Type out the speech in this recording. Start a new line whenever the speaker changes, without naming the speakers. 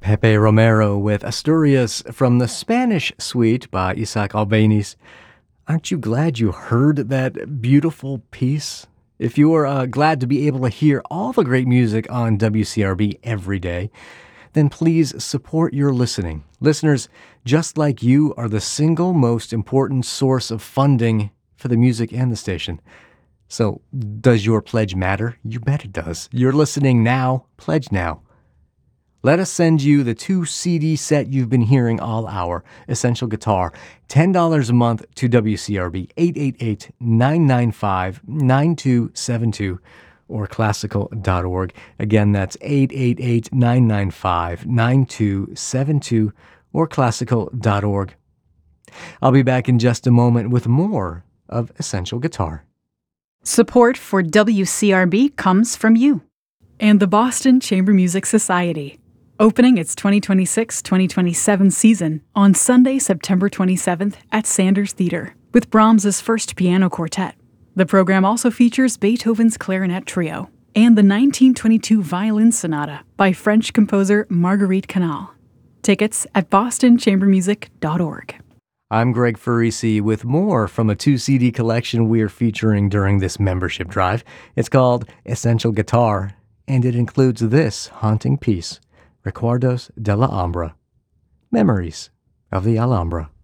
Pepe Romero with Asturias from the Spanish Suite by Isaac Albéniz. Aren't you glad you heard that beautiful piece? If you are glad to be able to hear all the great music on WCRB every day, then please support your listening. Listeners just like you are the single most important source of funding for the music and the station. So, does your pledge matter? You bet it does. You're listening now, pledge now. Let us send you the 2 CD set you've been hearing all hour, Essential Guitar, $10 a month to WCRB, 888-995-9272, or classical.org. Again, that's 888-995-9272, or classical.org. I'll be back in just a moment with more of Essential Guitar.
Support for WCRB comes from you and the Boston Chamber Music Society, opening its 2026-2027 season on Sunday, September 27th at Sanders Theater with Brahms's First Piano Quartet. The program also features Beethoven's Clarinet Trio and the 1922 Violin Sonata by French composer Marguerite Canal. Tickets at bostonchambermusic.org.
I'm Greg Farisi with more from a 2 CD collection we're featuring during this membership drive. It's called Essential Guitar, and it includes this haunting piece, Recuerdos de la Alhambra, Memories of the Alhambra.